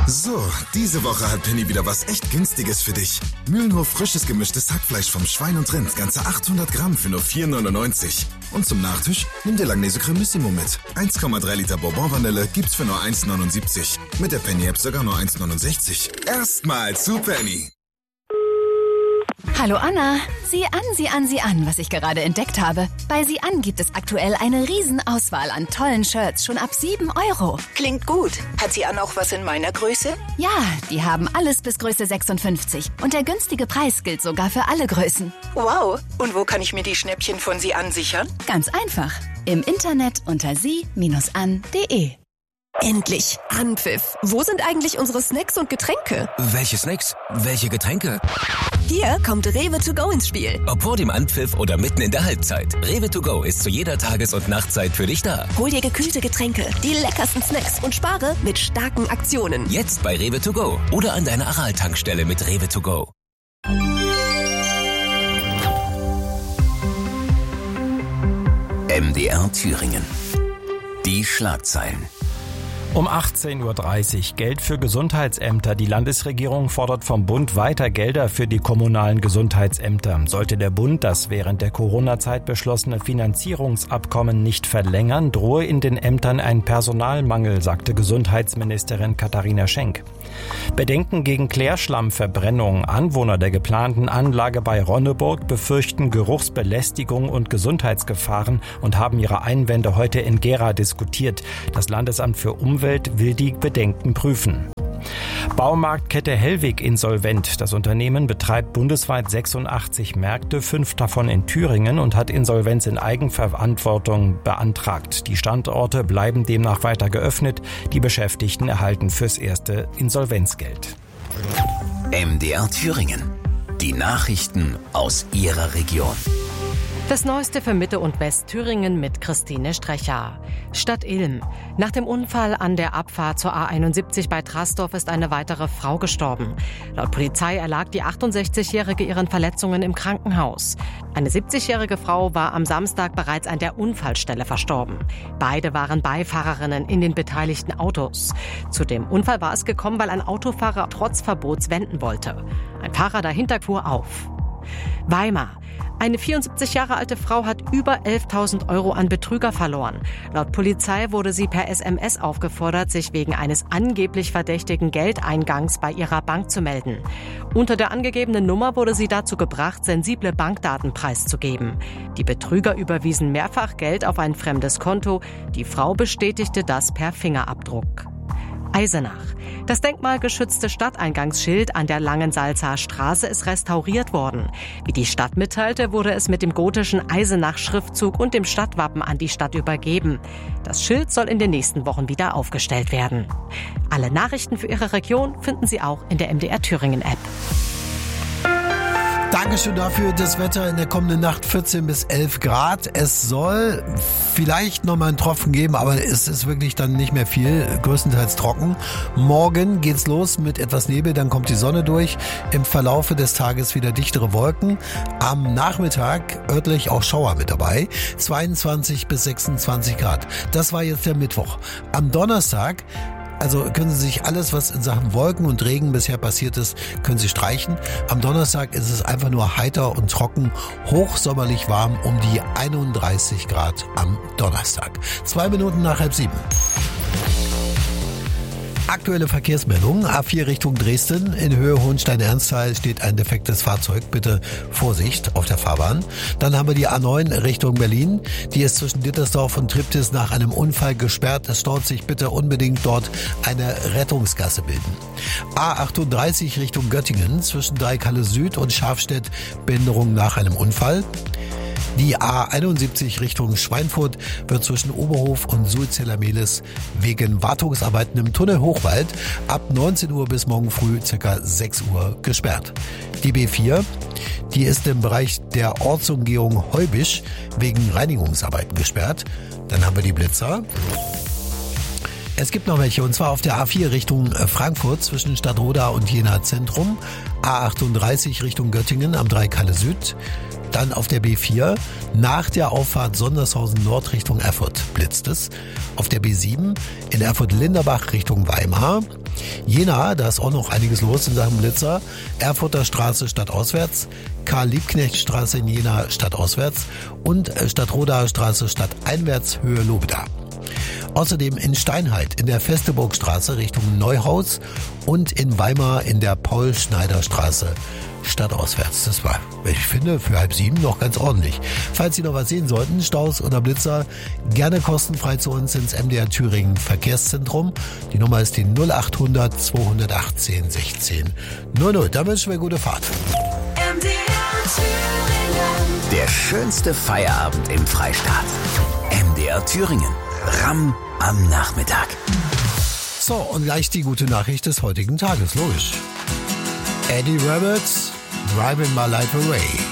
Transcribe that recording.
So, diese Woche hat Penny wieder was echt Günstiges für dich. Mühlenhof frisches gemischtes Hackfleisch vom Schwein und Rind, ganze 800 Gramm für nur 4,99. Und zum Nachtisch nimm dir Langnese Cremissimo mit. 1,3 Liter Bourbon-Vanille gibt's für nur 1,79. Mit der Penny-App sogar nur 1,69. Erstmal zu Penny. Hallo Anna, sieh an, was ich gerade entdeckt habe. Bei Sieh an gibt es aktuell eine Riesenauswahl an tollen Shirts, schon ab 7 €. Klingt gut. Hat sie auch was in meiner Größe? Ja, die haben alles bis Größe 56. Und der günstige Preis gilt sogar für alle Größen. Wow. Und wo kann ich mir die Schnäppchen von Sieh an sichern? Ganz einfach. Im Internet unter sie-an.de. Endlich! Anpfiff! Wo sind eigentlich unsere Snacks und Getränke? Welche Snacks? Welche Getränke? Hier kommt Rewe to go ins Spiel. Ob vor dem Anpfiff oder mitten in der Halbzeit. Rewe to go ist zu jeder Tages- und Nachtzeit für dich da. Hol dir gekühlte Getränke, die leckersten Snacks und spare mit starken Aktionen. Jetzt bei Rewe to go oder an deiner Aral-Tankstelle mit Rewe to go. MDR Thüringen. Die Schlagzeilen. Um 18:30 Uhr Geld für Gesundheitsämter. Die Landesregierung fordert vom Bund weiter Gelder für die kommunalen Gesundheitsämter. Sollte der Bund das während der Corona-Zeit beschlossene Finanzierungsabkommen nicht verlängern, drohe in den Ämtern ein Personalmangel, sagte Gesundheitsministerin Katharina Schenk. Bedenken gegen Klärschlammverbrennung. Anwohner der geplanten Anlage bei Ronneburg befürchten Geruchsbelästigung und Gesundheitsgefahren und haben ihre Einwände heute in Gera diskutiert. Das Landesamt für Umwelt will die Bedenken prüfen. Baumarktkette Hellweg insolvent. Das Unternehmen betreibt bundesweit 86 Märkte, 5 davon in Thüringen und hat Insolvenz in Eigenverantwortung beantragt. Die Standorte bleiben demnach weiter geöffnet. Die Beschäftigten erhalten fürs erste Insolvenzgeld. MDR Thüringen. Die Nachrichten aus ihrer Region. Das Neueste für Mitte- und Westthüringen mit Christine Strecher. Stadt Ilm. Nach dem Unfall an der Abfahrt zur A71 bei Trastorf ist eine weitere Frau gestorben. Laut Polizei erlag die 68-Jährige ihren Verletzungen im Krankenhaus. Eine 70-jährige Frau war am Samstag bereits an der Unfallstelle verstorben. Beide waren Beifahrerinnen in den beteiligten Autos. Zu dem Unfall war es gekommen, weil ein Autofahrer trotz Verbots wenden wollte. Ein Fahrer dahinter fuhr auf. Weimar. Eine 74 Jahre alte Frau hat über 11.000 € an Betrüger verloren. Laut Polizei wurde sie per SMS aufgefordert, sich wegen eines angeblich verdächtigen Geldeingangs bei ihrer Bank zu melden. Unter der angegebenen Nummer wurde sie dazu gebracht, sensible Bankdaten preiszugeben. Die Betrüger überwiesen mehrfach Geld auf ein fremdes Konto. Die Frau bestätigte das per Fingerabdruck. Eisenach. Das denkmalgeschützte Stadteingangsschild an der Langensalzer Straße ist restauriert worden. Wie die Stadt mitteilte, wurde es mit dem gotischen Eisenach-Schriftzug und dem Stadtwappen an die Stadt übergeben. Das Schild soll in den nächsten Wochen wieder aufgestellt werden. Alle Nachrichten für Ihre Region finden Sie auch in der MDR Thüringen App. Dankeschön dafür. Das Wetter in der kommenden Nacht 14 bis 11 Grad. Es soll vielleicht noch mal einen Tropfen geben, aber es ist wirklich dann nicht mehr viel. Größtenteils trocken. Morgen geht's los mit etwas Nebel, dann kommt die Sonne durch. Im Verlaufe des Tages wieder dichtere Wolken. Am Nachmittag örtlich auch Schauer mit dabei. 22 bis 26 Grad. Das war jetzt der Mittwoch. Am Donnerstag können Sie sich alles, was in Sachen Wolken und Regen bisher passiert ist, können Sie streichen. Am Donnerstag ist es einfach nur heiter und trocken, hochsommerlich warm um die 31 Grad am Donnerstag. 2 Minuten nach 6:30. Aktuelle Verkehrsmeldung. A4 Richtung Dresden. In Höhe Hohenstein-Ernsthal steht ein defektes Fahrzeug. Bitte Vorsicht auf der Fahrbahn. Dann haben wir die A9 Richtung Berlin. Die ist zwischen Dittersdorf und Triptis nach einem Unfall gesperrt. Es staut sich. Bitte unbedingt dort eine Rettungsgasse bilden. A38 Richtung Göttingen. Zwischen Dreikalle Süd und Schafstedt Behinderung nach einem Unfall. Die A71 Richtung Schweinfurt wird zwischen Oberhof und Sulzeller-Mehlis wegen Wartungsarbeiten im Tunnel Hochwald ab 19 Uhr bis morgen früh ca. 6 Uhr gesperrt. Die B4, die ist im Bereich der Ortsumgehung Heubisch wegen Reinigungsarbeiten gesperrt. Dann haben wir die Blitzer. Es gibt noch welche, und zwar auf der A4 Richtung Frankfurt zwischen Stadtroda und Jena Zentrum, A38 Richtung Göttingen am Dreikalle Süd, dann auf der B4 nach der Auffahrt Sondershausen Nord Richtung Erfurt blitzt es, auf der B7 in Erfurt-Linderbach Richtung Weimar, Jena, da ist auch noch einiges los in Sachen Blitzer. Erfurter Straße stadtauswärts, Karl-Liebknecht-Straße in Jena stadtauswärts und Stadtrodaer Straße stadteinwärts Höhe Lobeda. Außerdem in Steinheit in der Festeburgstraße Richtung Neuhaus und in Weimar in der Paul-Schneider-Straße stadtauswärts. Das war, ich finde, für 6:30 noch ganz ordentlich. Falls Sie noch was sehen sollten, Staus oder Blitzer, gerne kostenfrei zu uns ins MDR Thüringen Verkehrszentrum. Die Nummer ist die 0800 218 16 00. Da wünschen wir gute Fahrt. MDR Thüringen. Der schönste Feierabend im Freistaat. MDR Thüringen. Ramm am Nachmittag. So, und gleich die gute Nachricht des heutigen Tages, logisch. Eddie Roberts, Driving My Life Away.